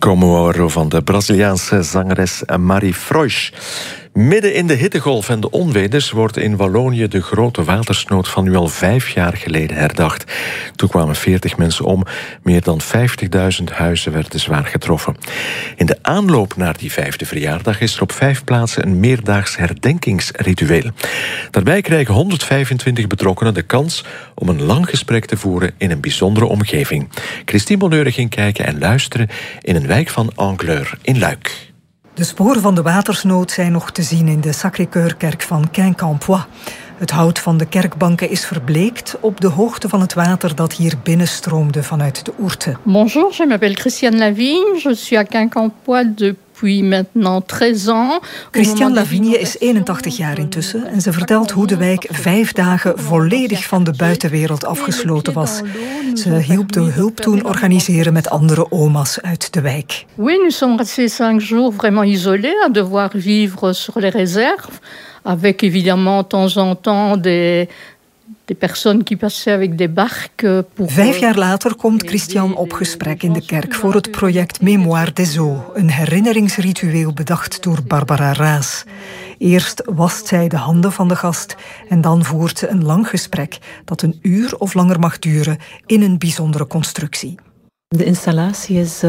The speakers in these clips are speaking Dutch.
Como Oro van de Braziliaanse zangeres Marie Freuch. Midden in de hittegolf en de onweders wordt in Wallonië de grote watersnood van nu al 5 jaar geleden herdacht. Toen kwamen 40 mensen om, meer dan 50.000 huizen werden zwaar getroffen. In de aanloop naar die 5e verjaardag is er op 5 plaatsen een meerdaags herdenkingsritueel. Daarbij krijgen 125 betrokkenen de kans om een lang gesprek te voeren in een bijzondere omgeving. Christine Bonheur ging kijken en luisteren in een wijk van Angleur in Luik. De sporen van de watersnood zijn nog te zien in de Sacré-Cœur-kerk van Quincampoix. Het hout van de kerkbanken is verbleekt op de hoogte van het water dat hier binnenstroomde vanuit de Ourthe. Bonjour, je m'appelle Christiane Lavigne. Je suis à Quincampoix depuis maintenant 13 ans. Christiane Lavigne is 81 jaar intussen en ze vertelt hoe de wijk 5 dagen volledig van de buitenwereld afgesloten was. Ze hielp de hulp toen organiseren met andere oma's uit de wijk. Oui, nous sommes restés 5 jours vraiment isolés à devoir vivre sur les réserves. Avec évidemment de temps en temps des personnes qui passaient avec des barques. 5 jaar later komt Christian op gesprek in de kerk voor het project Mémoire des Eaux, een herinneringsritueel bedacht door Barbara Raas. Eerst wast zij de handen van de gast en dan voert ze een lang gesprek dat 1 uur of langer mag duren in een bijzondere constructie. De installatie is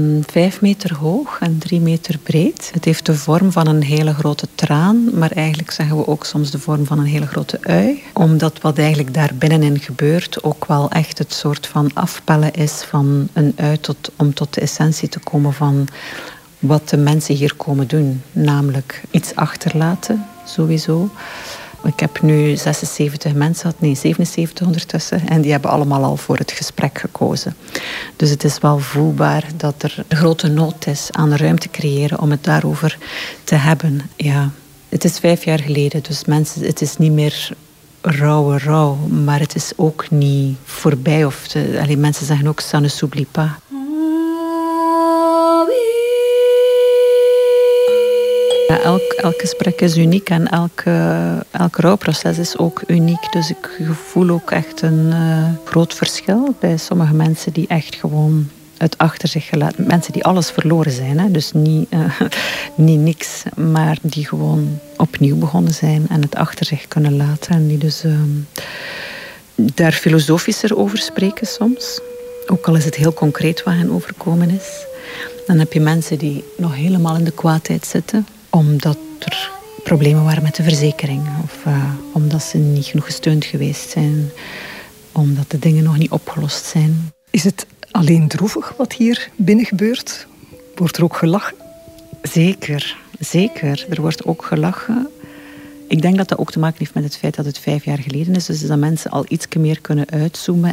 5 meter hoog en 3 meter breed. Het heeft de vorm van een hele grote traan, maar eigenlijk zeggen we ook soms de vorm van een hele grote ui. Omdat wat eigenlijk daar binnenin gebeurt ook wel echt het soort van afpellen is van een ui om tot de essentie te komen van wat de mensen hier komen doen. Namelijk iets achterlaten, sowieso. Ik heb nu 77 mensen, 77 ondertussen. En die hebben allemaal al voor het gesprek gekozen. Dus het is wel voelbaar dat er een grote nood is aan ruimte creëren om het daarover te hebben. Ja, het is 5 jaar geleden, dus mensen, het is niet meer rouw, maar het is ook niet voorbij. Mensen zeggen ook ça ne s'oublie pas. Ja, elk gesprek is uniek en elk rouwproces is ook uniek. Dus ik voel ook echt een groot verschil bij sommige mensen die echt gewoon het achter zich gelaten. Mensen die alles verloren zijn, hè? Dus niet niks, maar die gewoon opnieuw begonnen zijn en het achter zich kunnen laten. En die dus daar filosofischer over spreken soms. Ook al is het heel concreet wat hen overkomen is. Dan heb je mensen die nog helemaal in de kwaadheid zitten, omdat er problemen waren met de verzekering. Of omdat ze niet genoeg gesteund geweest zijn. Omdat de dingen nog niet opgelost zijn. Is het alleen droevig wat hier binnen gebeurt? Wordt er ook gelachen? Zeker. Er wordt ook gelachen. Ik denk dat dat ook te maken heeft met het feit dat het 5 jaar geleden is. Dus dat mensen al iets meer kunnen uitzoomen.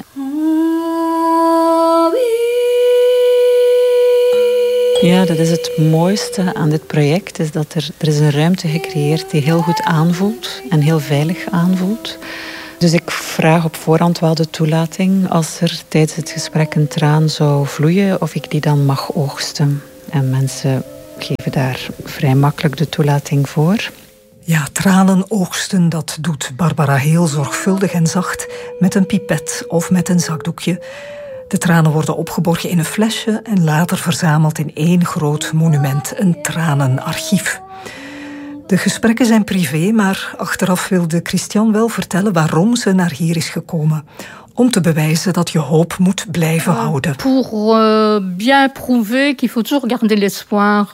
Ja, dat is het mooiste aan dit project, is dat er is een ruimte gecreëerd die heel goed aanvoelt en heel veilig aanvoelt. Dus ik vraag op voorhand wel de toelating als er tijdens het gesprek een traan zou vloeien, of ik die dan mag oogsten. En mensen geven daar vrij makkelijk de toelating voor. Ja, tranen oogsten, dat doet Barbara heel zorgvuldig en zacht met een pipet of met een zakdoekje. De tranen worden opgeborgen in een flesje en later verzameld in 1 groot monument, een tranenarchief. De gesprekken zijn privé, maar achteraf wilde Christian wel vertellen waarom ze naar hier is gekomen. Om te bewijzen dat je hoop moet blijven houden. Pour bien prouver qu'il faut toujours garder l'espoir.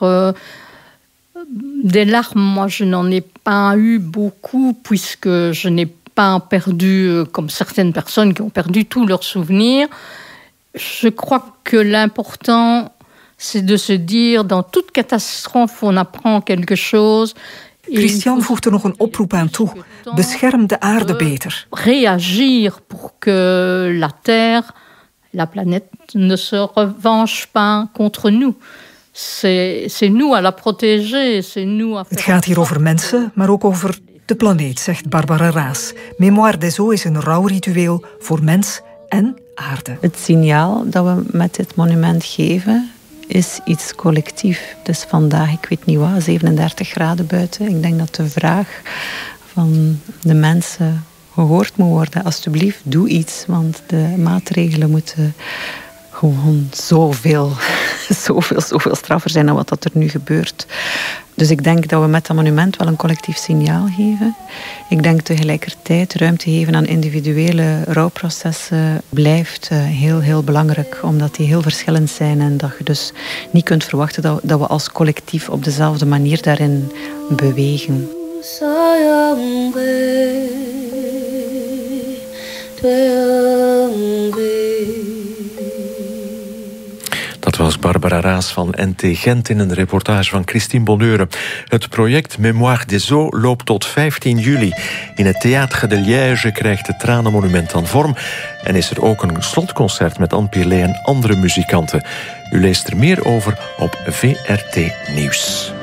Des larmes, moi je n'en ai pas eu beaucoup, puisque je n'ai pas perdu, comme certaines personnes qui ont perdu tous leurs souvenirs. Je crois que l'important, c'est de se dire, dans toute catastrophe, on apprend quelque chose. Christian voegt er nog een oproep aan toe. Bescherm de aarde beter. Réagir pour que la Terre, la planète, ne se revanche pas contre nous. C'est nous à la protéger, c'est nous à... Het gaat hier over mensen, maar ook over de planeet, zegt Barbara Raas. Mémoire des Eaux is een rouwritueel voor mens en aarde. Het signaal dat we met dit monument geven is iets collectief. Dus vandaag, ik weet niet wat, 37 graden buiten. Ik denk dat de vraag van de mensen gehoord moet worden. Alsjeblieft, doe iets, want de maatregelen moeten gewoon zoveel straffer zijn dan wat dat er nu gebeurt. Dus ik denk dat we met dat monument wel een collectief signaal geven. Ik denk tegelijkertijd ruimte geven aan individuele rouwprocessen blijft heel belangrijk, omdat die heel verschillend zijn en dat je dus niet kunt verwachten dat we als collectief op dezelfde manier daarin bewegen. Dat was Barbara Raas van NT Gent in een reportage van Christine Bonheure. Het project Mémoire des Eaux loopt tot 15 juli. In het Théâtre de Liège krijgt het Tranenmonument dan vorm en is er ook een slotconcert met Anne Pirlet en andere muzikanten. U leest er meer over op VRT Nieuws.